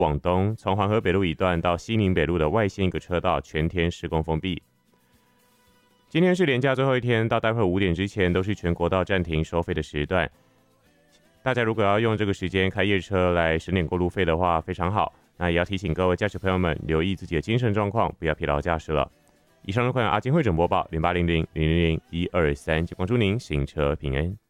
往东，从环河北路一段到西宁北路的外线一个车道全天施工封闭。今天是连假最后一天，到待会5点之前都是全国道暂停收费的时段。大家如果要用这个时间开夜车来省点过路费的话，非常好。那也要提醒各位驾驶朋友们留意自己的精神状况，不要疲劳驾驶了。以上的款阿金会诊播报0800000123，就恭祝您行车平安。